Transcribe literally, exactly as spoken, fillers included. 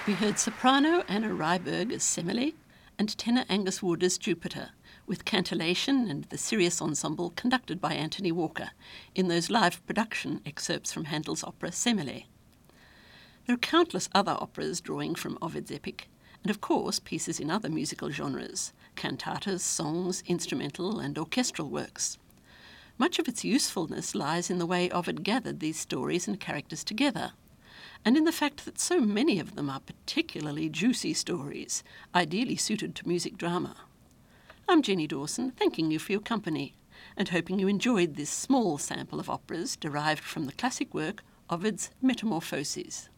We heard soprano Anna Ryberg as Semele and tenor Angus Wood as Jupiter, with cantillation and the Sirius Ensemble conducted by Anthony Walker in those live production excerpts from Handel's opera Semele. There are countless other operas drawing from Ovid's epic, and of course pieces in other musical genres, cantatas, songs, instrumental and orchestral works. Much of its usefulness lies in the way Ovid gathered these stories and characters together, and in the fact that so many of them are particularly juicy stories, ideally suited to music drama. I'm Jenny Dawson, thanking you for your company, and hoping you enjoyed this small sample of operas derived from the classic work Ovid's Metamorphoses.